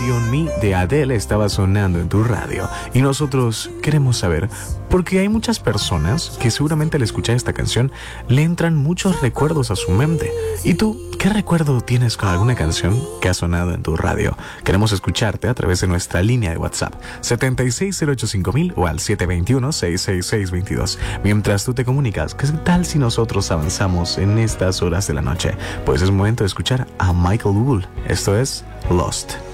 Easy on Me de Adele estaba sonando en tu radio. Y nosotros queremos saber, porque hay muchas personas que seguramente al escuchar esta canción le entran muchos recuerdos a su mente. ¿Y tú, qué recuerdo tienes con alguna canción que ha sonado en tu radio? Queremos escucharte a través de nuestra línea de WhatsApp 76085.000 o al 721-66622. Mientras tú te comunicas, ¿qué tal si nosotros avanzamos en estas horas de la noche? Pues es momento de escuchar a Michael Bublé. Esto es Lost.